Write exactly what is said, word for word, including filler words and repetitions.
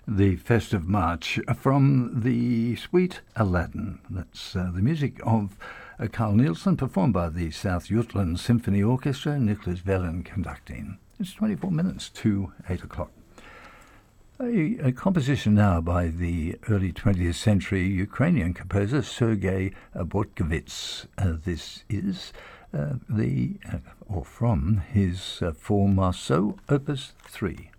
the festive march from the Sweet Aladdin. That's uh, the music of uh, Carl Nielsen, performed by the South Jutland Symphony Orchestra, Nicholas Vellen conducting. It's twenty-four minutes to eight o'clock. A, a composition now by the early twentieth century Ukrainian composer Sergei Bortkovich. Uh, this is uh, the, uh, or from his uh, Four Marceau, Opus three.